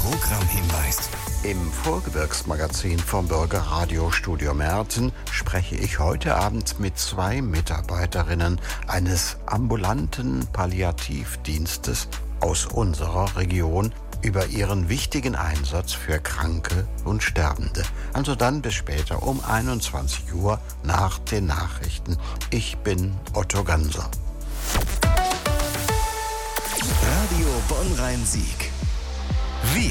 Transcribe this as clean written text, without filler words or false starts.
Programmhinweis. Im Vorgebirgsmagazin vom Bürgerradio Studio Merten spreche ich heute Abend mit 2 Mitarbeiterinnen eines ambulanten Palliativdienstes aus unserer Region über ihren wichtigen Einsatz für Kranke und Sterbende. Also dann bis später um 21 Uhr nach den Nachrichten. Ich bin Otto Ganser. Radio Bonn-Rhein-Sieg. Wir